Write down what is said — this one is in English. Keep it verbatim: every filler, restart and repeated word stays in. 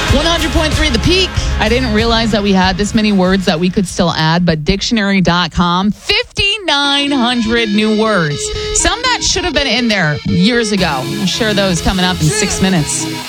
one hundred point three The Peak. I didn't realize that we had this many words that we could still add, but dictionary dot com, fifty-nine hundred new words. Some that should have been in there years ago. I'll share those coming up in six minutes.